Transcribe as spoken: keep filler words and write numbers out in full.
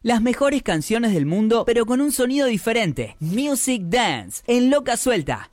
Las mejores canciones del mundo, pero con un sonido diferente. Music Dance, en Loca Suelta.